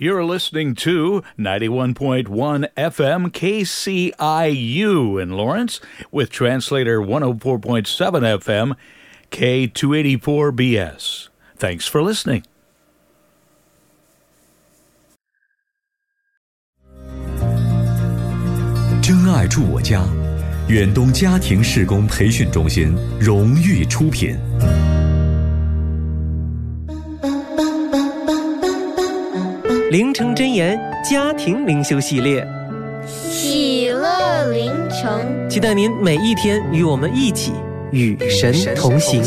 You're listening to 91.1 FM KCIU in Lawrence with translator 104.7 FM K284BS. Thanks for listening. 真爱住我家，远东家庭事工培训中心荣誉出品。 灵城真言家庭灵修系列， 喜乐灵城， 期待您每一天与我们一起与神同行。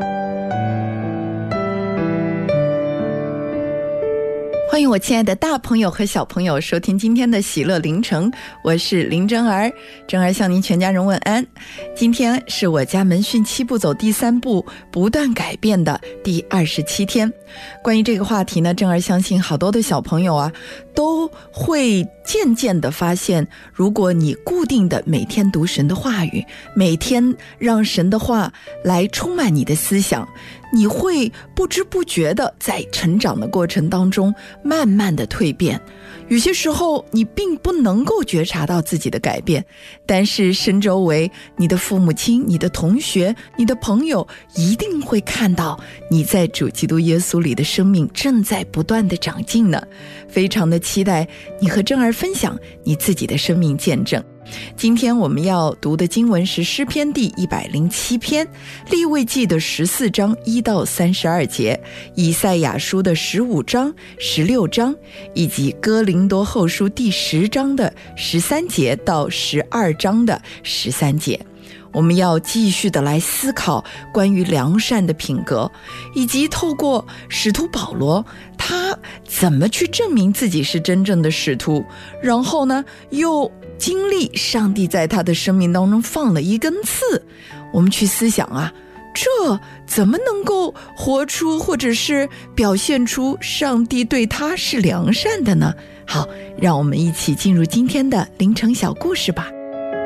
欢迎我亲爱的大朋友和小朋友收听今天的喜乐灵城，我是林真儿。真儿向您全家人问安。今天是我家门训7步走第3步不断改变的第27天。关于这个话题呢，真儿相信好多的小朋友都会渐渐地发现，如果你固定的每天读神的话语，每天让神的话来充满你的思想，你会不知不觉的在成长的过程当中慢慢的蜕变。有些时候你并不能够觉察到自己的改变，但是身周围你的父母亲、你的同学、你的朋友一定会看到你在主基督耶稣里的生命正在不断的长进呢。非常的期待你和真儿分享你自己的生命见证。今天我们要读的经文是诗篇第107篇，利未记的14章1到32节，以赛亚书的15章16章，以及哥林多后书第10章的13节到12章的13节。我们要继续的来思考关于良善的品格，以及透过使徒保罗他怎么去证明自己是真正的使徒，然后呢又经历上帝在他的生命当中放了一根刺。我们去思想这怎么能够活出或者是表现出上帝对他是良善的呢？好，让我们一起进入今天的灵城小故事吧。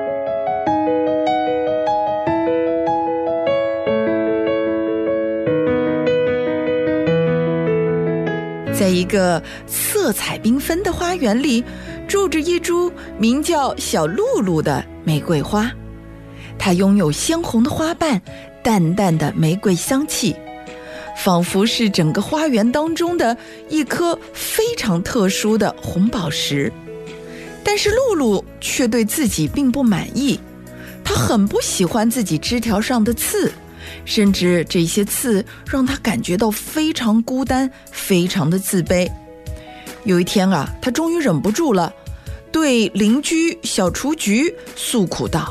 在一个色彩缤纷的花园里，住着一株名叫小露露的玫瑰花。它拥有鲜红的花瓣，淡淡的玫瑰香气，仿佛是整个花园当中的一颗非常特殊的红宝石。但是露露却对自己并不满意，她很不喜欢自己枝条上的刺，甚至这些刺让他感觉到非常孤单，非常的自卑。有一天他终于忍不住了，对邻居小雏菊诉苦道：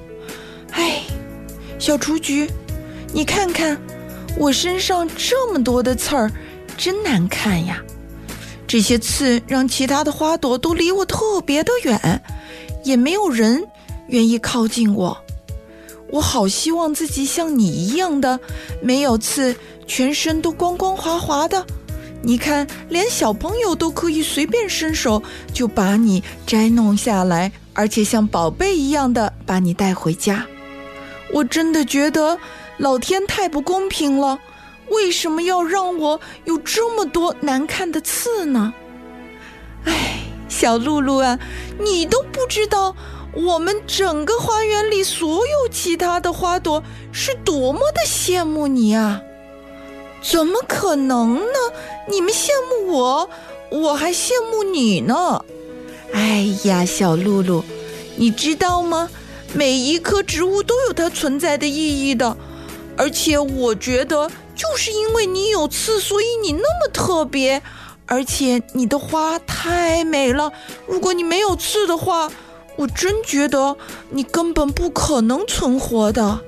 小雏菊，你看看我身上这么多的刺儿，真难看呀。这些刺让其他的花朵都离我特别的远，也没有人愿意靠近我。我好希望自己像你一样的，没有刺，全身都光光滑滑的。你看，连小朋友都可以随便伸手就把你摘弄下来，而且像宝贝一样的把你带回家。我真的觉得老天太不公平了，为什么要让我有这么多难看的刺呢？小露露你都不知道我们整个花园里所有其他的花朵是多么的羡慕你啊！怎么可能呢？你们羡慕我，我还羡慕你呢。小露露，你知道吗？每一棵植物都有它存在的意义的，而且我觉得就是因为你有刺，所以你那么特别，而且你的花太美了。如果你没有刺的话，我真觉得你根本不可能存活的。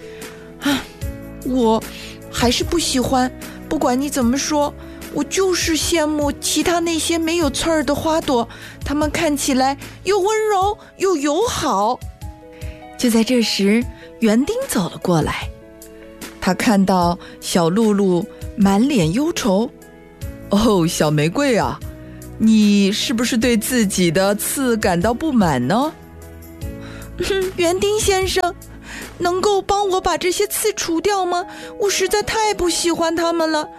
我还是不喜欢，不管你怎么说，我就是羡慕其他那些没有刺儿的花朵，它们看起来又温柔又友好。就在这时，园丁走了过来，他看到小露露满脸忧愁。小玫瑰你是不是对自己的刺感到不满呢？园丁先生，能够帮我把这些刺除掉吗？我实在太不喜欢它们了。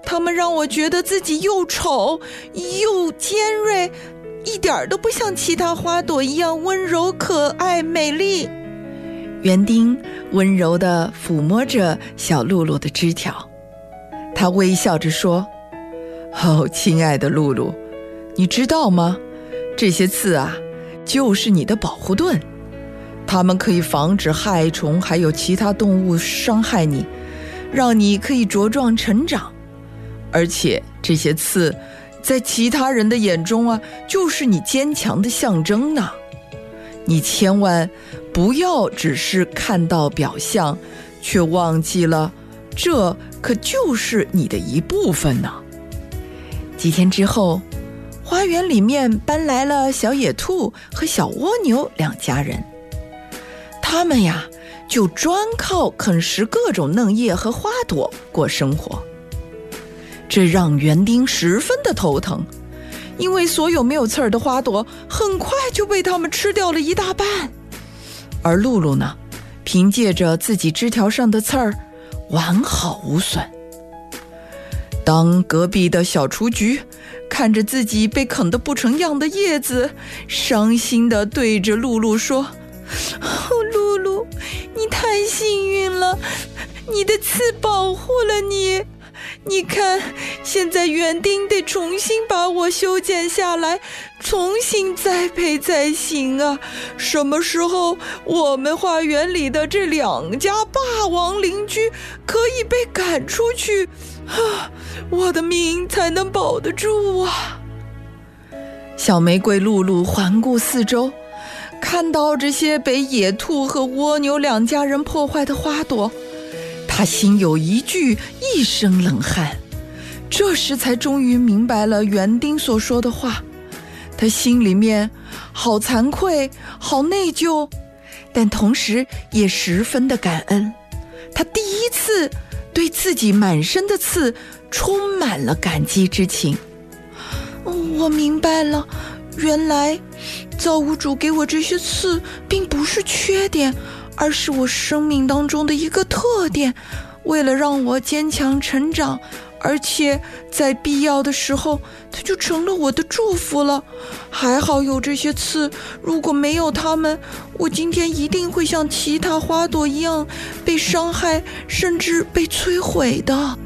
它们让我觉得自己又丑又尖锐，一点都不像其他花朵一样温柔可爱美丽。园丁温柔地抚摸着小露露的枝条，他微笑着说：哦，亲爱的露露，你知道吗？这些刺啊，就是你的保护盾，它们可以防止害虫还有其他动物伤害你，让你可以茁壮成长。而且这些刺在其他人的眼中啊，就是你坚强的象征呢。你千万不要只是看到表象，却忘记了这可就是你的一部分呢。几天之后，花园里面搬来了小野兔和小蜗牛两家人，他们呀就专靠啃食各种嫩叶和花朵过生活。这让园丁十分的头疼，因为所有没有刺儿的花朵很快就被他们吃掉了一大半。而露露呢，凭借着自己枝条上的刺儿完好无损。当隔壁的小雏菊看着自己被啃得不成样的叶子，伤心地对着露露说：哦，露露，你太幸运了，你的刺保护了你。你看，现在园丁得重新把我修剪下来，重新栽培才行啊！什么时候我们花园里的这两家霸王邻居可以被赶出去啊，我的命才能保得住啊！小玫瑰露露环顾四周，看到这些被野兔和蜗牛两家人破坏的花朵，他心有一句，一身冷汗。这时才终于明白了园丁所说的话，他心里面好惭愧，好内疚，但同时也十分的感恩。他第一次对自己满身的刺充满了感激之情。我明白了，原来造物主给我这些刺并不是缺点，而是我生命当中的一个特点，为了让我坚强成长，而且在必要的时候它就成了我的祝福了。还好有这些刺，如果没有它们，我今天一定会像其他花朵一样被伤害，甚至被摧毁的。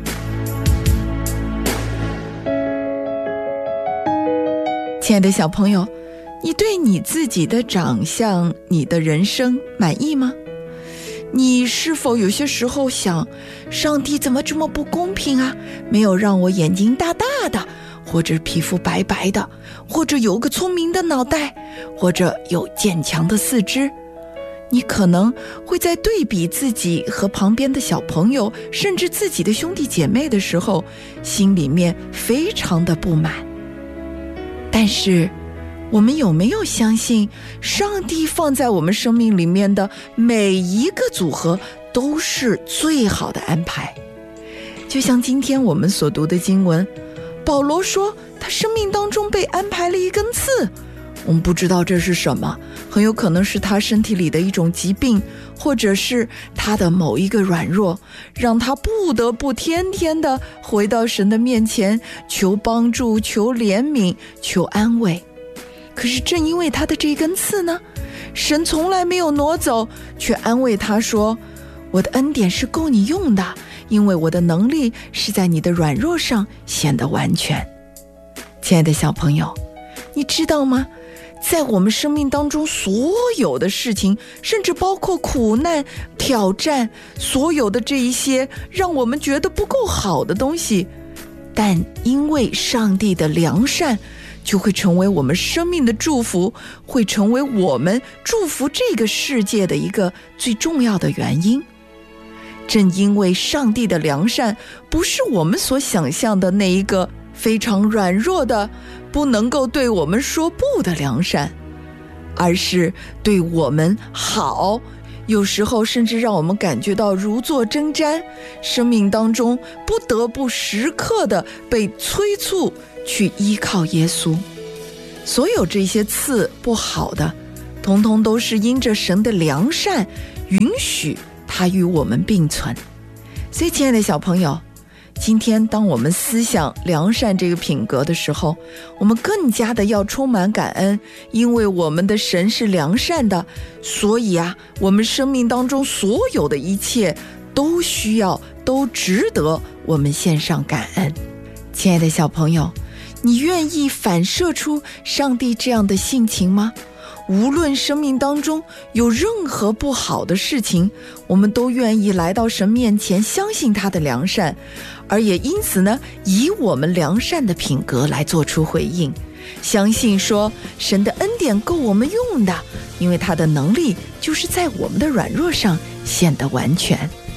亲爱的小朋友，你对你自己的长相，你的人生满意吗？你是否有些时候想，上帝怎么这么不公平啊？没有让我眼睛大大的，或者皮肤白白的，或者有个聪明的脑袋，或者有坚强的四肢。你可能会在对比自己和旁边的小朋友，甚至自己的兄弟姐妹的时候，心里面非常的不满。但是我们有没有相信，上帝放在我们生命里面的每一个组合都是最好的安排？就像今天我们所读的经文，保罗说他生命当中被安排了一根刺，我们不知道这是什么，很有可能是他身体里的一种疾病，或者是他的某一个软弱，让他不得不天天的回到神的面前，求帮助，求怜悯，求安慰。可是正因为他的这根刺呢，神从来没有挪走，却安慰他说，我的恩典是够你用的，因为我的能力是在你的软弱上显得完全。亲爱的小朋友，你知道吗？在我们生命当中所有的事情，甚至包括苦难、挑战，所有的这一些让我们觉得不够好的东西，但因为上帝的良善，就会成为我们生命的祝福，会成为我们祝福这个世界的一个最重要的原因。正因为上帝的良善不是我们所想象的那一个非常软弱的，不能够对我们说不的良善，而是对我们好，有时候甚至让我们感觉到如坐针毡，生命当中不得不时刻的被催促去依靠耶稣。所有这些刺不好的，统统都是因着神的良善允许它与我们并存。所以亲爱的小朋友， 今天当我们思想良善这个品格的时候，我们更加的要充满感恩，因为我们的神是良善的，所以啊，我们生命当中所有的一切都需要，都值得我们献上感恩。亲爱的小朋友，你愿意反射出上帝这样的性情吗？无论生命当中有任何不好的事情，我们都愿意来到神面前，相信他的良善，而也因此呢，以我们良善的品格来做出回应，相信说神的恩典够我们用的，因为他的能力就是在我们的软弱上显得完全。